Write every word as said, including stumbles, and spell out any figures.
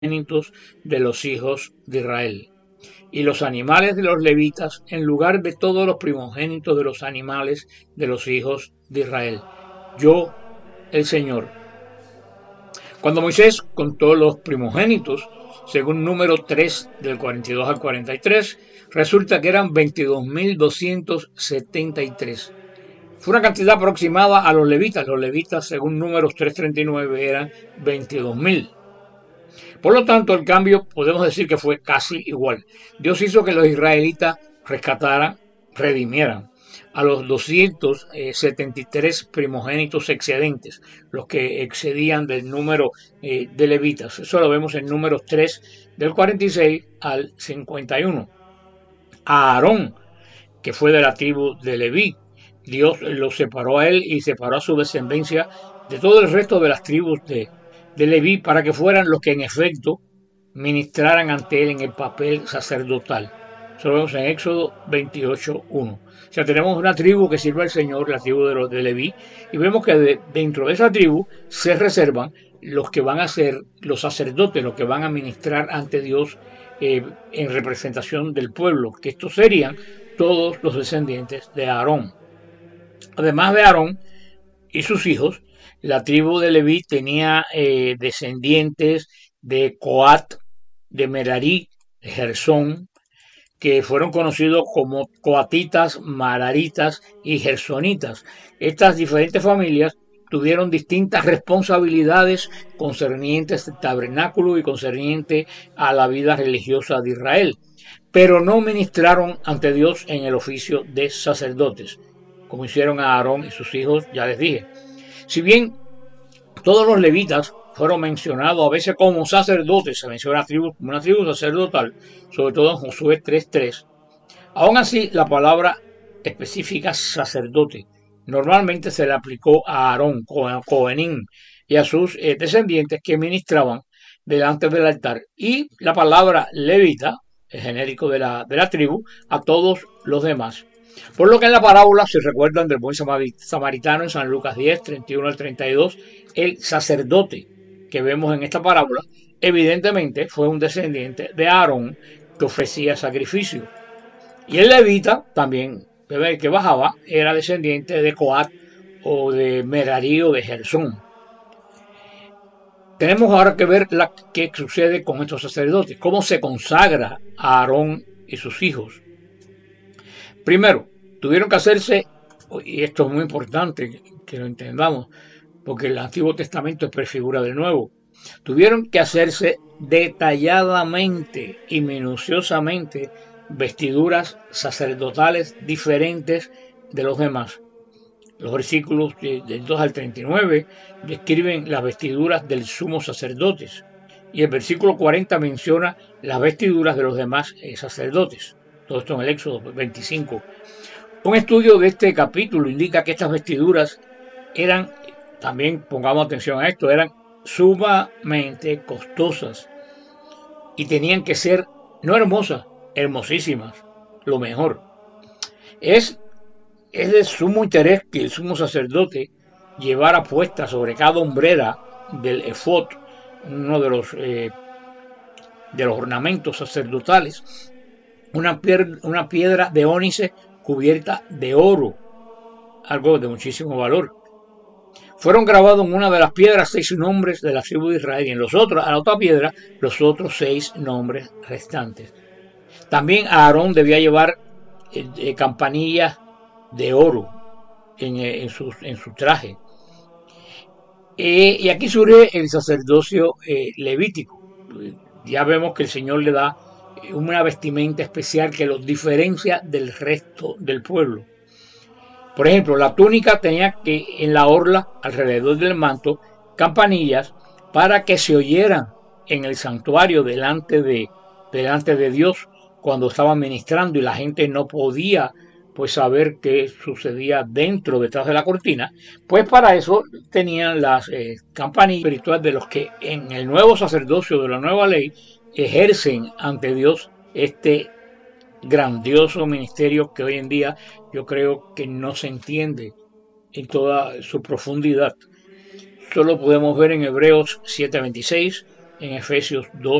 primogénitos de los hijos de Israel. Y los animales de los levitas en lugar de todos los primogénitos de los animales de los hijos de Israel. Yo, el Señor. Cuando Moisés contó los primogénitos, según número tres del cuarenta y dos al cuarenta y tres, resulta que eran veintidós mil doscientos setenta y tres. Fue una cantidad aproximada a los levitas. Los levitas, según números trescientos treinta y nueve, eran veintidós mil. Por lo tanto, el cambio podemos decir que fue casi igual. Dios hizo que los israelitas rescataran, redimieran a los doscientos setenta y tres primogénitos excedentes, los que excedían del número eh, de levitas. Eso lo vemos en números tres del cuarenta y seis al cincuenta y uno. A Aarón, que fue de la tribu de Leví, Dios lo separó a él y separó a su descendencia de todo el resto de las tribus de, de Leví para que fueran los que en efecto ministraran ante él en el papel sacerdotal. Eso lo vemos en Éxodo veintiocho uno. O sea, tenemos una tribu que sirve al Señor, la tribu de los de Leví, y vemos que de, dentro de esa tribu se reservan los que van a ser los sacerdotes, los que van a ministrar ante Dios eh, en representación del pueblo, que estos serían todos los descendientes de Aarón. Además de Aarón y sus hijos, la tribu de Leví tenía eh, descendientes de Coat, de Merarí, de Gersón, que fueron conocidos como coatitas, mararitas y gersonitas. Estas diferentes familias tuvieron distintas responsabilidades concernientes al tabernáculo y concernientes a la vida religiosa de Israel, pero no ministraron ante Dios en el oficio de sacerdotes, como hicieron a Aarón y sus hijos, ya les dije. Si bien todos los levitas fueron mencionados a veces como sacerdotes, se menciona tribu, como una tribu sacerdotal, sobre todo en Josué tres tres. Aún así, la palabra específica sacerdote normalmente se le aplicó a Aarón, Cohenim, y a sus eh, descendientes que ministraban delante del altar. Y la palabra levita, el genérico de la, de la tribu, a todos los demás. Por lo que en la parábola, si recuerdan del buen samaritano en San Lucas diez, treinta y uno al treinta y dos, el sacerdote que vemos en esta parábola, evidentemente fue un descendiente de Aarón que ofrecía sacrificio. Y el levita, también que bajaba, era descendiente de Coat o de Merarí o de Gersón. Tenemos ahora que ver la, qué sucede con estos sacerdotes, cómo se consagra a Aarón y sus hijos. Primero, tuvieron que hacerse, y esto es muy importante que lo entendamos, porque el Antiguo Testamento es prefigura del Nuevo, tuvieron que hacerse detalladamente y minuciosamente vestiduras sacerdotales diferentes de los demás. Los versículos del dos al treinta y nueve describen las vestiduras del sumo sacerdote y el versículo cuarenta menciona las vestiduras de los demás sacerdotes. Todo esto en el Éxodo veinticinco. Un estudio de este capítulo indica que estas vestiduras eran, también pongamos atención a esto, eran sumamente costosas y tenían que ser no hermosas, hermosísimas, lo mejor. Es, es de sumo interés que el sumo sacerdote llevara puesta sobre cada hombrera del efod, uno de los, eh, de los ornamentos sacerdotales, una piedra, una piedra de ónice cubierta de oro, algo de muchísimo valor. Fueron grabados en una de las piedras seis nombres de la tribu de Israel y en los otros, a la otra piedra los otros seis nombres restantes. También Aarón debía llevar eh, eh, campanillas de oro en, eh, en, su, en su traje. Eh, y aquí surge el sacerdocio eh, levítico. Ya vemos que el Señor le da una vestimenta especial que los diferencia del resto del pueblo. Por ejemplo, la túnica tenía que en la orla, alrededor del manto, campanillas para que se oyeran en el santuario delante de, delante de Dios cuando estaban ministrando y la gente no podía pues saber qué sucedía dentro, detrás de la cortina. Pues para eso tenían las eh, campanillas espirituales de los que en el nuevo sacerdocio de la nueva ley ejercen ante Dios este grandioso ministerio que hoy en día yo creo que no se entiende en toda su profundidad. Solo podemos ver en Hebreos siete veintiséis, en Efesios dos